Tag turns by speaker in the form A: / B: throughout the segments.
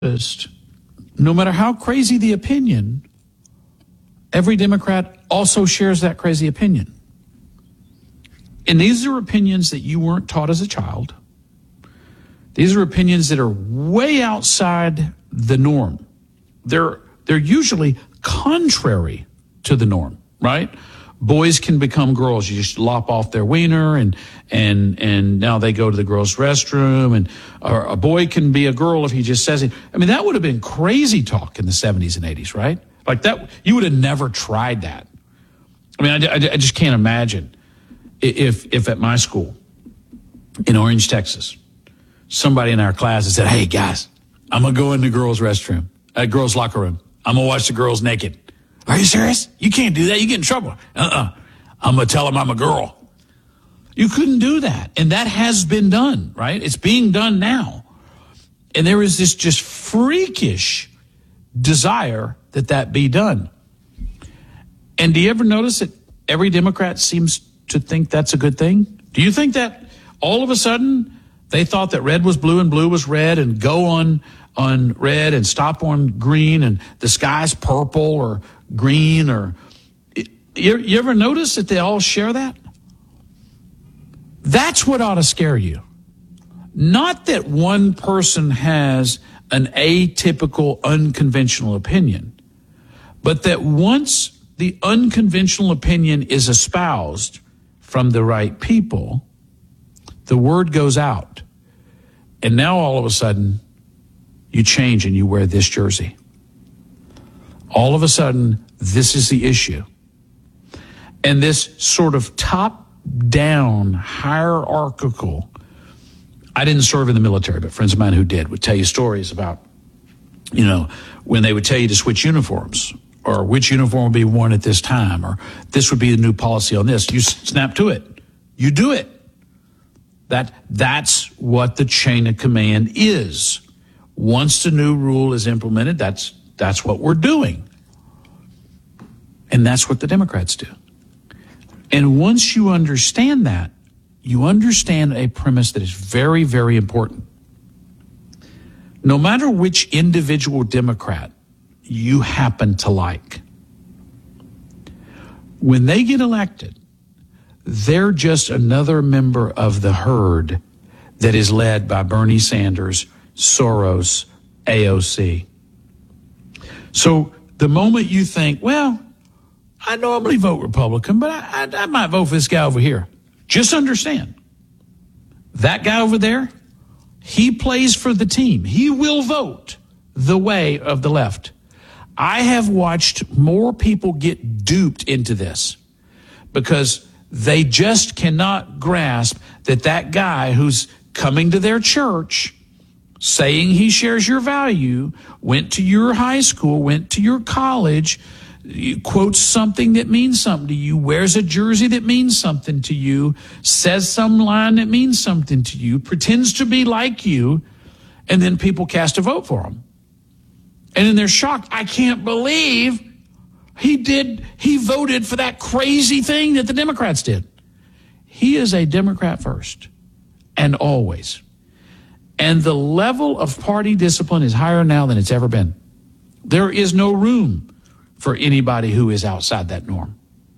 A: no matter how crazy the opinion, every Democrat also shares that crazy opinion. And these are opinions that you weren't taught as a child. These are opinions that are way outside the norm. They're usually contrary to the norm, right? Boys can become girls. You just lop off their wiener and now they go to the girls' restroom, or a boy can be a girl if he just says it. I mean, that would have been crazy talk in the 70s and 80s, right? Like that, you would have never tried that. I mean, I just can't imagine if at my school in Orange, Texas, somebody in our class had said, "Hey guys, I'm going to go in the girls' restroom, girls' locker room. I'm going to watch the girls naked." "Are you serious? You can't do that. You get in trouble." "I'm going to tell them I'm a girl." You couldn't do that. And that has been done, right? It's being done now. And there is this just freakish desire that be done. And do you ever notice that every Democrat seems to think that's a good thing? Do you think that all of a sudden they thought that red was blue and blue was red, and go on red and stop on green, and the sky's purple or green? Or you ever notice that they all share that? That's what ought to scare you. Not that one person has an atypical, unconventional opinion, but that once the unconventional opinion is espoused from the right people, the word goes out. And now all of a sudden, you change and you wear this jersey. All of a sudden, this is the issue. And this sort of top-down, hierarchical, I didn't serve in the military, but friends of mine who did would tell you stories about, when they would tell you to switch uniforms, or which uniform would be worn at this time, or this would be the new policy on this. You snap to it. You do it. That's what the chain of command is. Once the new rule is implemented, that's what we're doing. And that's what the Democrats do. And once you understand that, you understand a premise that is very, very important. No matter which individual Democrat you happen to like, when they get elected, they're just another member of the herd that is led by Bernie Sanders, Soros, AOC. So the moment you think, well, I normally vote Republican, but I might vote for this guy over here, just understand, that guy over there, he plays for the team. He will vote the way of the left. I have watched more people get duped into this because they just cannot grasp that guy who's coming to their church, saying he shares your value, went to your high school, went to your college, quotes something that means something to you, wears a jersey that means something to you, says some line that means something to you, pretends to be like you, and then people cast a vote for him. And then they're shocked. I can't believe he voted for that crazy thing that the Democrats did. He is a Democrat first and always. And the level of party discipline is higher now than it's ever been. There is no room for anybody who is outside that norm.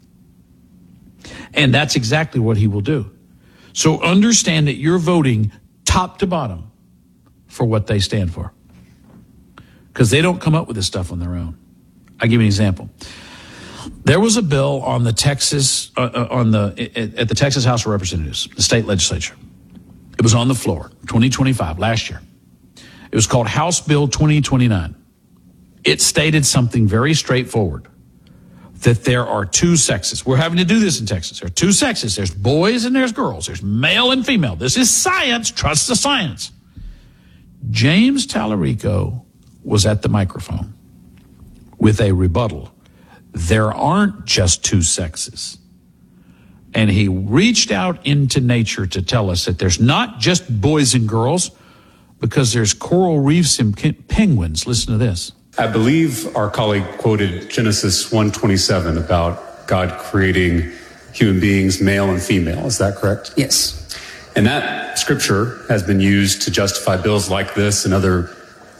A: And that's exactly what he will do. So understand that you're voting top to bottom for what they stand for, because they don't come up with this stuff on their own. I'll give you an example. There was a bill on the Texas, at the Texas House of Representatives, the state legislature. It was on the floor, 2025, last year. It was called House Bill 2029. It stated something very straightforward, that there are two sexes. We're having to do this in Texas. There are two sexes. There's boys and there's girls. There's male and female. This is science. Trust the science. James Tallarico was at the microphone with a rebuttal. There aren't just two sexes. And he reached out into nature to tell us that there's not just boys and girls, because there's coral reefs and penguins. Listen to this.
B: I believe our colleague quoted Genesis 1:27 about God creating human beings, male and female. Is that correct?
C: Yes.
B: And that scripture has been used to justify bills like this and other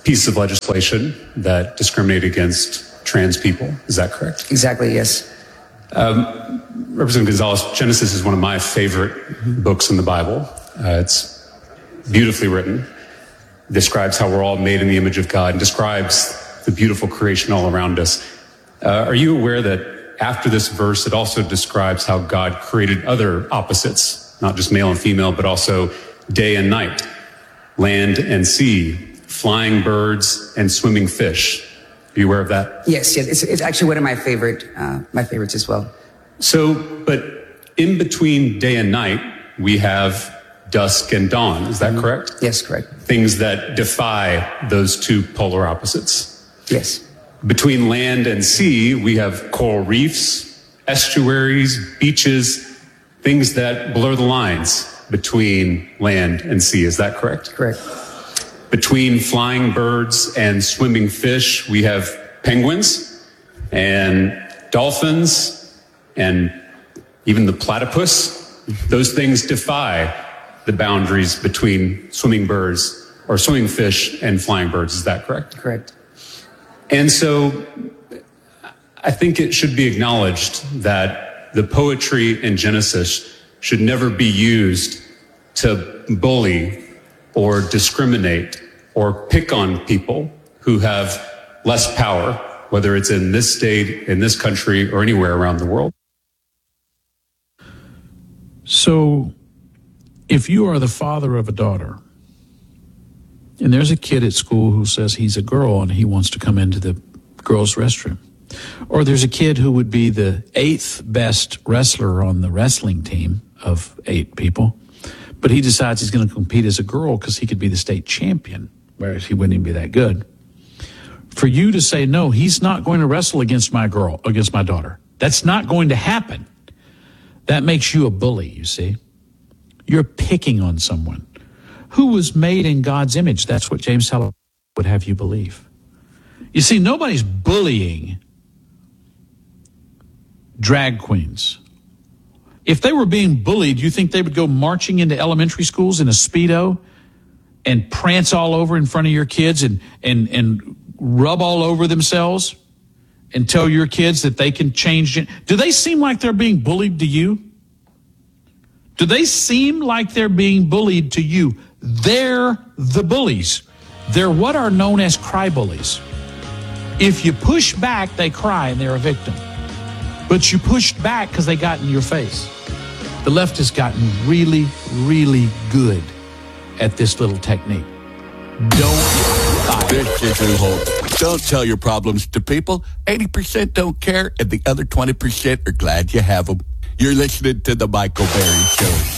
B: piece of legislation that discriminated against trans people. Is that correct?
C: Exactly, yes.
B: Representative Gonzalez, Genesis is one of my favorite books in the Bible. It's beautifully written, describes how we're all made in the image of God, and describes the beautiful creation all around us. Are you aware that after this verse, it also describes how God created other opposites, not just male and female, but also day and night, land and sea, flying birds and swimming fish? Are you aware of that?
C: Yes, it's actually one of my favorites as well.
B: So, but in between day and night, we have dusk and dawn. Is that correct?
C: Yes, correct.
B: Things that defy those two polar opposites.
C: Yes.
B: Between land and sea, we have coral reefs, estuaries, beaches, things that blur the lines between land and sea. Is that correct?
C: Correct.
B: Between flying birds and swimming fish, we have penguins and dolphins and even the platypus. Those things defy the boundaries between swimming birds or swimming fish and flying birds. Is that correct?
C: Correct.
B: And so I think it should be acknowledged that the poetry in Genesis should never be used to bully or discriminate or pick on people who have less power, whether it's in this state, in this country, or anywhere around the world.
A: So if you are the father of a daughter, and there's a kid at school who says he's a girl and he wants to come into the girls' restroom, or there's a kid who would be the 8th best wrestler on the wrestling team of 8 people, but he decides he's going to compete as a girl because he could be the state champion, whereas he wouldn't even be that good. For you to say, no, he's not going to wrestle against my daughter. That's not going to happen. That makes you a bully, you see. You're picking on someone who was made in God's image. That's what James Heller would have you believe. You see, nobody's bullying drag queens. If they were being bullied, you think they would go marching into elementary schools in a Speedo and prance all over in front of your kids and rub all over themselves and tell your kids that they can change? Do they seem like they're being bullied to you? Do they seem like they're being bullied to you? They're the bullies. They're what are known as cry bullies. If you push back, they cry and they're a victim. But you pushed back because they got in your face. The left has gotten really, really good at this little technique. Don't buy it.
D: Don't tell your problems to people. 80% don't care, and the other 20% are glad you have them. You're listening to The Michael Berry Show.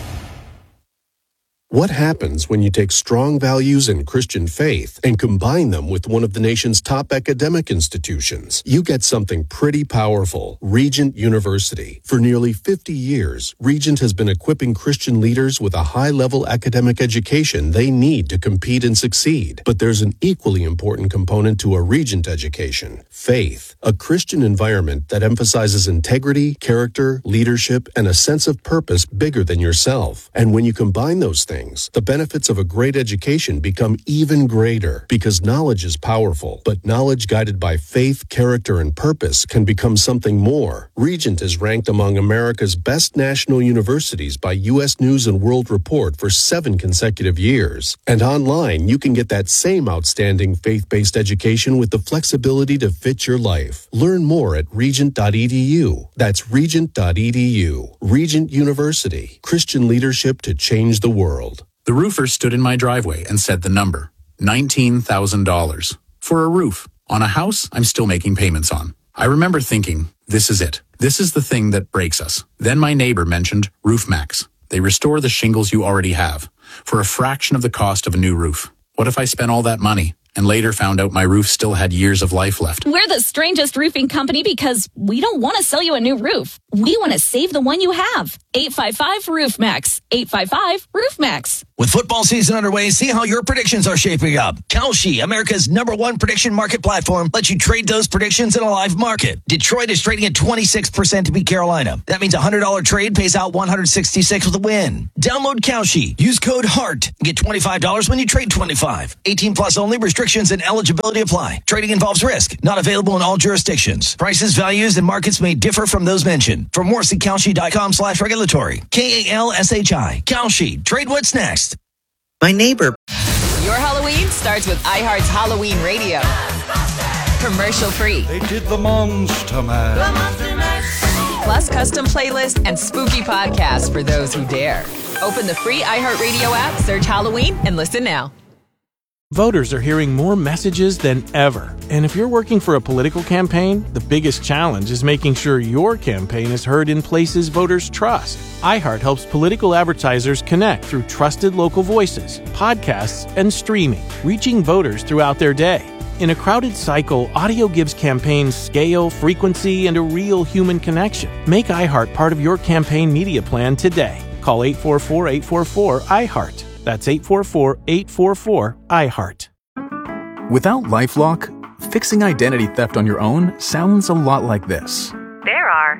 E: What happens when you take strong values in Christian faith and combine them with one of the nation's top academic institutions? You get something pretty powerful. Regent University. For nearly 50 years, Regent has been equipping Christian leaders with a high-level academic education they need to compete and succeed. But there's an equally important component to a Regent education: faith. A Christian environment that emphasizes integrity, character, leadership, and a sense of purpose bigger than yourself. And when you combine those things, the benefits of a great education become even greater, because knowledge is powerful, but knowledge guided by faith, character, and purpose can become something more. Regent is ranked among America's best national universities by U.S. News and World Report for 7 consecutive years. And online, you can get that same outstanding faith-based education with the flexibility to fit your life. Learn more at regent.edu. That's regent.edu. Regent University. Christian leadership to change the world.
F: The roofer stood in my driveway and said the number, $19,000. For a roof on a house I'm still making payments on. I remember thinking, this is it. This is the thing that breaks us. Then my neighbor mentioned RoofMax. They restore the shingles you already have for a fraction of the cost of a new roof. What if I spent all that money and later found out my roof still had years of life left?
G: We're the strangest roofing company because we don't want to sell you a new roof. We want to save the one you have. 855-ROOFMAX. 855-ROOFMAX.
H: With football season underway, see how your predictions are shaping up. Kalshi, America's #1 prediction market platform, lets you trade those predictions in a live market. Detroit is trading at 26% to beat Carolina. That means a $100 trade pays out $166 with a win. Download Kalshi. Use code HEART. Get $25 when you trade $25. 18 plus only. Restrictions Restrictions and eligibility apply. Trading involves risk. Not available in all jurisdictions. Prices, values, and markets may differ from those mentioned. For more, see Kalshi.com/regulatory. KALSHI. Kalshi. Trade what's next.
I: My neighbor.
J: Your Halloween starts with iHeart's Halloween Radio. Commercial free.
K: They did the Monster Mash.
J: Plus custom playlists and spooky podcasts for those who dare. Open the free iHeartRadio app, search Halloween, and listen now.
L: Voters are hearing more messages than ever. And if you're working for a political campaign, the biggest challenge is making sure your campaign is heard in places voters trust. iHeart helps political advertisers connect through trusted local voices, podcasts, and streaming, reaching voters throughout their day. In a crowded cycle, audio gives campaigns scale, frequency, and a real human connection. Make iHeart part of your campaign media plan today. Call 844-844-iHeart. That's 844-844-iHeart.
F: Without LifeLock, fixing identity theft on your own sounds a lot like this.
M: There are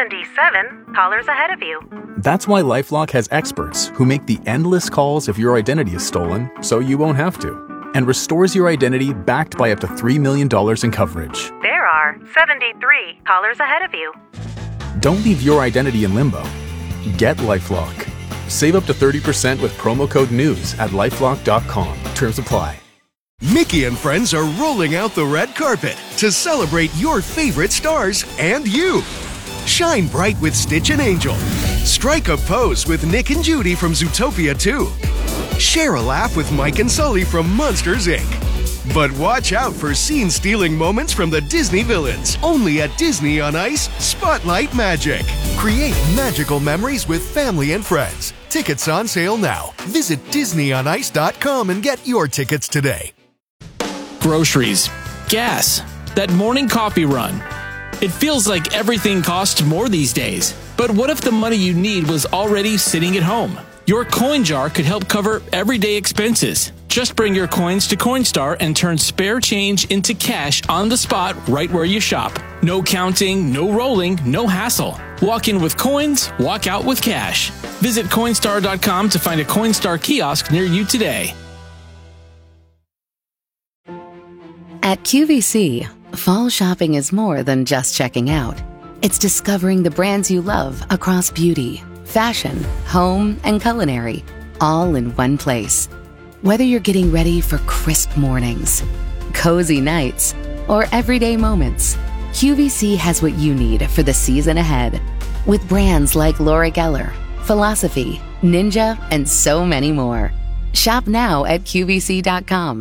M: 77 callers ahead of you.
F: That's why LifeLock has experts who make the endless calls if your identity is stolen, so you won't have to, and restores your identity backed by up to $3 million in coverage.
M: There are 73 callers ahead of you.
F: Don't leave your identity in limbo. Get LifeLock. Save up to 30% with promo code NEWS at LifeLock.com. Terms apply.
N: Mickey and friends are rolling out the red carpet to celebrate your favorite stars and you. Shine bright with Stitch and Angel. Strike a pose with Nick and Judy from Zootopia 2. Share a laugh with Mike and Sully from Monsters, Inc. But watch out for scene-stealing moments from the Disney villains. Only at Disney on Ice, Spotlight Magic. Create magical memories with family and friends. Tickets on sale now. Visit DisneyOnIce.com and get your tickets today.
O: Groceries, gas, that morning coffee run. It feels like everything costs more these days. But what if the money you need was already sitting at home? Your coin jar could help cover everyday expenses. Just bring your coins to Coinstar and turn spare change into cash on the spot right where you shop. No counting, no rolling, no hassle. Walk in with coins, walk out with cash. Visit Coinstar.com to find a Coinstar kiosk near you today.
P: At QVC, fall shopping is more than just checking out. It's discovering the brands you love across beauty, fashion, home, and culinary, all in one place. Whether you're getting ready for crisp mornings, cozy nights, or everyday moments, QVC has what you need for the season ahead. With brands like Laura Geller, Philosophy, Ninja, and so many more. Shop now at QVC.com.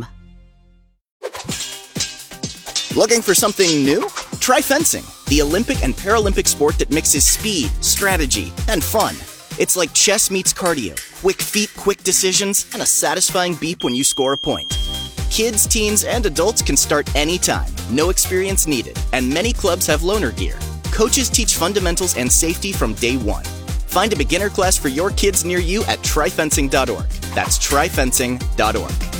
Q: Looking for something new? Try fencing, the Olympic and Paralympic sport that mixes speed, strategy, and fun. It's like chess meets cardio, quick feet, quick decisions, and a satisfying beep when you score a point. Kids, teens, and adults can start anytime, no experience needed, and many clubs have loaner gear. Coaches teach fundamentals and safety from day one. Find a beginner class for your kids near you at tryfencing.org. That's tryfencing.org.